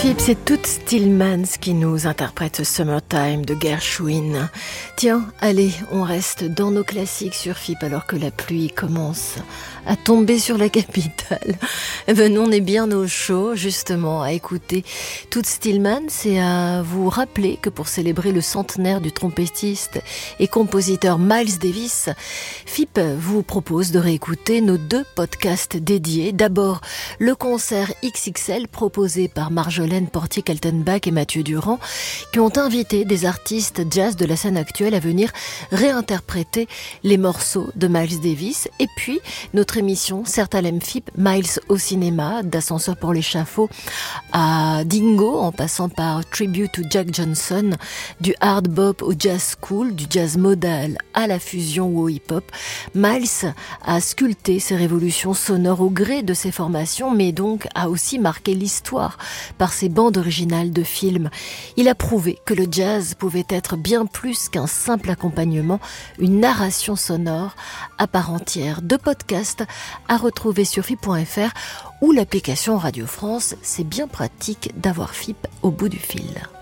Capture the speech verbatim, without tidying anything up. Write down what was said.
Philippe, c'est Toots Thielemans qui nous interprète ce Summertime de Gershwin. Tiens, allez, on reste dans nos classiques sur F I P alors que la pluie commence à tomber sur la capitale. Eh ben, nous, on est bien au chaud, justement, à écouter Toots Thielemans et à vous rappeler que pour célébrer le centenaire du trompettiste et compositeur Miles Davis, F I P vous propose de réécouter nos deux podcasts dédiés. D'abord, le concert X X L proposé par Marjolaine Portier-Kaltenbach et Mathieu Durand, qui ont invité des artistes jazz de la scène actuelle à venir réinterpréter les morceaux de Miles Davis. Et puis, notre émission Certalem F I P, Miles au cinéma, d'Ascenseur pour l'échafaud à Dingo, en passant par Tribute to Jack Johnson, du hard bop au jazz cool, du jazz modal à la fusion ou au hip-hop. Miles a sculpté ses révolutions sonores au gré de ses formations, mais donc a aussi marqué l'histoire par ses bandes originales de films. Il a prouvé que le jazz pouvait être bien plus qu'un simple accompagnement, une narration sonore à part entière. Deux podcasts à retrouver sur F I P point F R ou l'application Radio France. C'est bien pratique d'avoir F I P au bout du fil.